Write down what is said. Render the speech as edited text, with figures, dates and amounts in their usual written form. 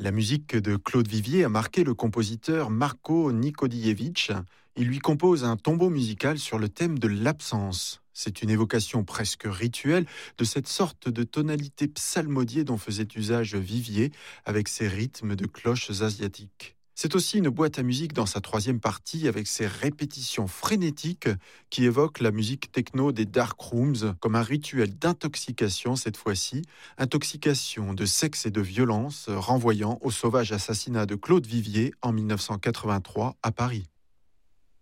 La musique de Claude Vivier a marqué le compositeur Marko Nikodievitch. Il lui compose un tombeau musical sur le thème de l'absence. C'est une évocation presque rituelle de cette sorte de tonalité psalmodiée dont faisait usage Vivier avec ses rythmes de cloches asiatiques. C'est aussi une boîte à musique dans sa troisième partie avec ses répétitions frénétiques qui évoquent la musique techno des dark rooms comme un rituel d'intoxication cette fois-ci, intoxication de sexe et de violence renvoyant au sauvage assassinat de Claude Vivier en 1983 à Paris.